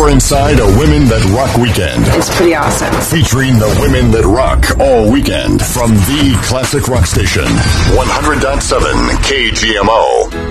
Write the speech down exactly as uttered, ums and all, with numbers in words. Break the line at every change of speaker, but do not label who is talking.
You're inside a Women That Rock weekend.
It's pretty awesome.
Featuring the women that rock all weekend from the classic rock station, one hundred point seven K G M O.